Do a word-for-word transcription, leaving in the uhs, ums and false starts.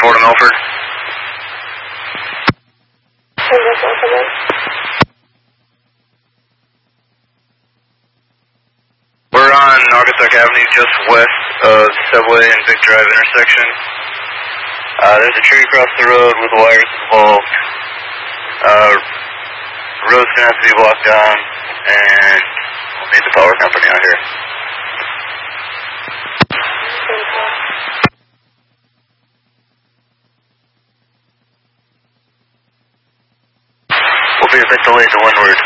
Fort and Milford. We're on Naugatuck Avenue, just west of Subway and Big Drive intersection. Uh, there's a tree across the road with wires involved. Uh, road's gonna have to be blocked down, and we'll need the power company out here. We'll be a bit delayed to windward.